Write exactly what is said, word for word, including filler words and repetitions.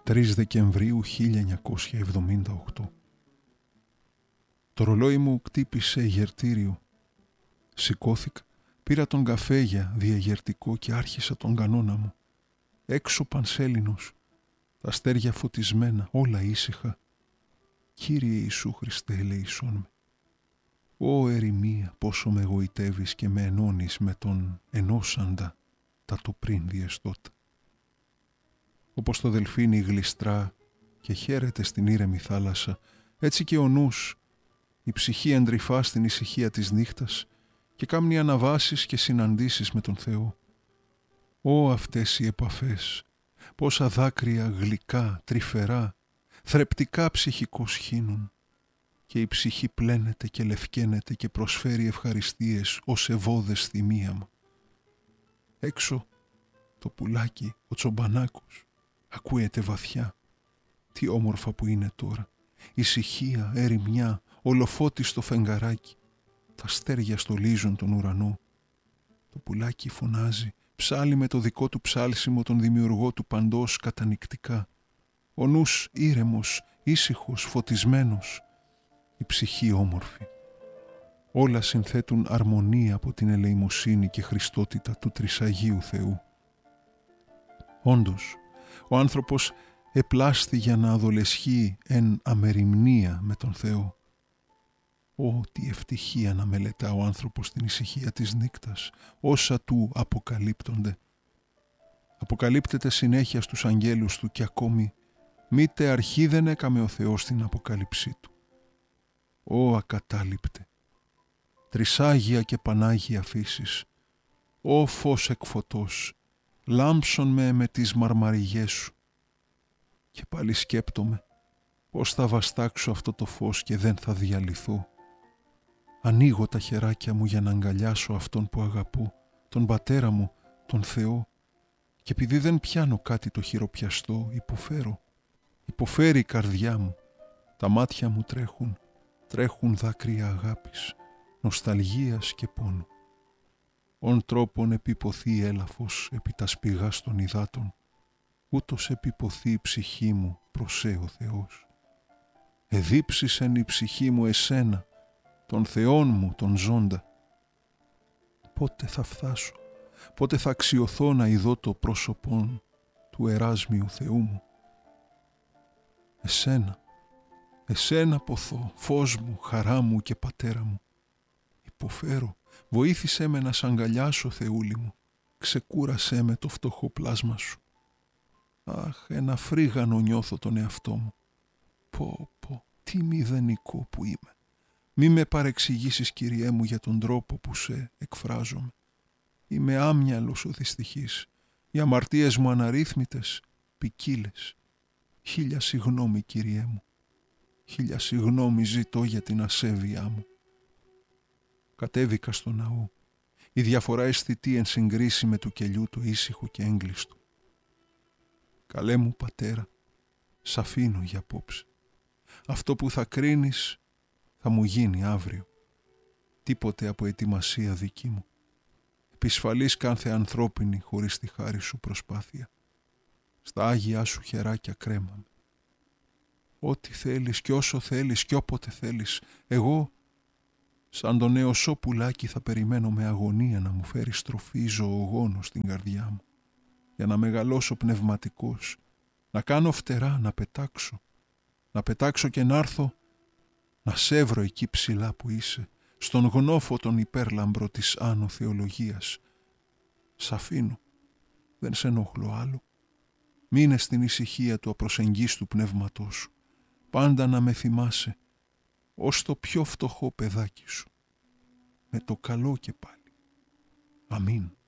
τρεις Δεκεμβρίου χίλια εννιακόσια εβδομήντα οκτώ. Το ρολόι μου κτύπησε γερτήριο. Σηκώθηκα, πήρα τον καφέ για διαγερτικό και άρχισα τον κανόνα μου. Έξω πανσέλινος, τα αστέρια φωτισμένα, όλα ήσυχα. Κύριε Ιησού Χριστέ, ελεησόν με. Ω ερημία, πόσο με γοητεύεις και με ενώνεις με τον ενώσαντα τα το πριν διεστώτα. Όπως το δελφίνι γλιστρά και χαίρεται στην ήρεμη θάλασσα, έτσι και ο νους, η ψυχή εντρυφά στην ησυχία της νύχτας και κάμνει αναβάσεις και συναντήσεις με τον Θεό. Ω αυτές οι επαφές, πόσα δάκρυα γλυκά, τρυφερά, θρεπτικά ψυχικώς χύνουν, και η ψυχή πλένεται και λευκαίνεται και προσφέρει ευχαριστίες ως ευώδες θυμία μου. Έξω το πουλάκι, ο τσομπανάκος, ακούεται βαθιά. Τι όμορφα που είναι τώρα. Ησυχία, ερημιά, ολοφώτιστο φεγγαράκι. Τα αστέρια στολίζουν τον ουρανό. Το πουλάκι φωνάζει, ψάλλει με το δικό του ψάλσιμο τον δημιουργό του παντός κατανυκτικά. Ο νους ήρεμος, ήσυχος, φωτισμένος. Η ψυχή όμορφη. Όλα συνθέτουν αρμονία από την ελεημοσύνη και χριστότητα του Τρισαγίου Θεού. Όντως, ο άνθρωπος επλάστη για να αδολεσχεί εν αμεριμνία με τον Θεό. Ω, τι ευτυχία να μελετά ο άνθρωπος την ησυχία της νύκτας, όσα του αποκαλύπτονται. Αποκαλύπτεται συνέχεια στους αγγέλους του και ακόμη μήτε αρχή δεν έκαμε ο Θεός στην αποκάλυψή του. Ω ακατάληπτε, τρισάγια και πανάγια φύσης, ω φως εκ φωτός, λάμψον με με τις μαρμαριγές σου. Και πάλι σκέπτομαι πώς θα βαστάξω αυτό το φως και δεν θα διαλυθώ. Ανοίγω τα χεράκια μου για να αγκαλιάσω αυτόν που αγαπώ, τον πατέρα μου, τον Θεό, και επειδή δεν πιάνω κάτι το χειροπιαστό, υποφέρω. Υποφέρει η καρδιά μου, τα μάτια μου τρέχουν, τρέχουν δάκρυα αγάπης, νοσταλγίας και πόνου. Ον τρόπον επιποθεί έλαφος επί τα σπηγάς των υδάτων, ούτως επιποθεί η ψυχή μου προσέ ο Θεός. Εδίψησεν η ψυχή μου εσένα, τον Θεόν μου τον ζώντα. Πότε θα φτάσω, πότε θα αξιωθώ να ειδώ το πρόσωπον του εράσμιου Θεού μου. Εσένα, εσένα ποθώ, φως μου, χαρά μου και πατέρα μου. Υποφέρω, βοήθησέ με να σ' αγκαλιάσω, Θεούλη μου, ξεκούρασέ με το φτωχό πλάσμα σου. Αχ, ένα φρίγανο νιώθω τον εαυτό μου. Πω, πω, τι μηδενικό που είμαι. Μη με παρεξηγήσεις, Κυριέ μου, για τον τρόπο που σε εκφράζομαι. Είμαι άμυαλος ο δυστυχής. Οι αμαρτίες μου αναρρύθμιτες, ποικίλες. Χίλια συγγνώμη, Κυριέ μου. Χίλια συγγνώμη ζητώ για την ασέβειά μου. Κατέβηκα στο ναό. Η διαφορά αισθητή εν συγκρίση με του κελιού το ήσυχο και έγκλειστο. Καλέ μου πατέρα, σ' αφήνω για απόψε. Αυτό που θα κρίνεις θα μου γίνει αύριο. Τίποτε από ετοιμασία δική μου. Επισφαλής κάθε ανθρώπινη χωρίς τη χάρη σου προσπάθεια. Στα άγια σου χεράκια κρέμαμε. Ό,τι θέλεις κι όσο θέλεις κι όποτε θέλεις, εγώ σαν το νεοσό πουλάκι θα περιμένω με αγωνία να μου φέρει στροφή ζωογόνο στην καρδιά μου, για να μεγαλώσω πνευματικός, να κάνω φτερά, να πετάξω, να πετάξω και να έρθω να σε βρω εκεί ψηλά που είσαι, στον γνώφο τον υπέρλαμπρο της άνω θεολογίας. Σ' αφήνω, δεν σε ενοχλώ άλλο. Μείνε στην ησυχία του απροσεγγίστου πνεύματός σου, πάντα να με θυμάσαι ως το πιο φτωχό παιδάκι σου. Με το καλό και πάλι. Αμήν.